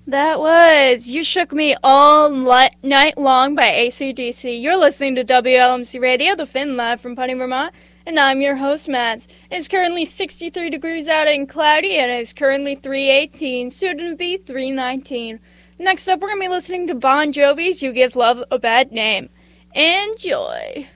That was You Shook Me All Night Long by AC/DC. You're listening to WLMC Radio, the Finn Live from Putney, Vermont, and I'm your host, Matt. It's currently 63 degrees out and cloudy, and it's currently 3:18, soon to be 3:19. Next up, we're going to be listening to Bon Jovi's You Give Love a Bad Name. Enjoy.